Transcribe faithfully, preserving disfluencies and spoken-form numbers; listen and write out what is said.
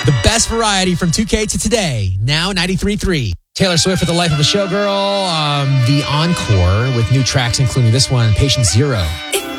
The best variety from two K to today, now ninety-three point three. Taylor Swift with The Life of a Showgirl, um, the encore with new tracks, including this one, Patient Zero. If